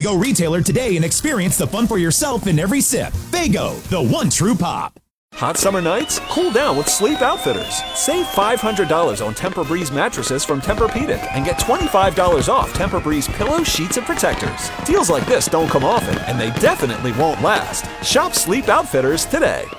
Fago retailer today and experience the fun for yourself in every sip. Fago, the one true pop. Hot summer nights? Cool down with Sleep Outfitters. Save $500 on Tempur-Breeze mattresses from Tempur-Pedic and get $25 off Tempur-Breeze pillows, sheets, and protectors. Deals like this don't come often, and they definitely won't last. Shop Sleep Outfitters today.